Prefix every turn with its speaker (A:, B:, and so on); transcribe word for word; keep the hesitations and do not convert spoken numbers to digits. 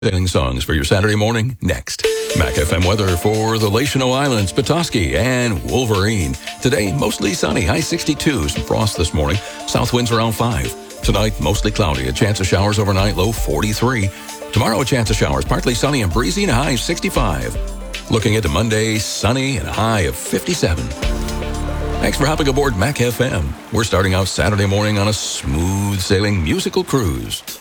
A: Sailing songs for your Saturday morning next. Mac F M weather for the Lachino Islands, Petoskey, and Wolverine. Today, mostly sunny, high sixty-two. Some frost this morning. South winds around five. Tonight, mostly cloudy. A chance of showers overnight, low forty-three. Tomorrow, a chance of showers, partly sunny and breezy, and a high of sixty-five. Looking into Monday, sunny and a high of fifty-seven. Thanks for hopping aboard Mac F M. We're starting out Saturday morning on a smooth sailing musical cruise.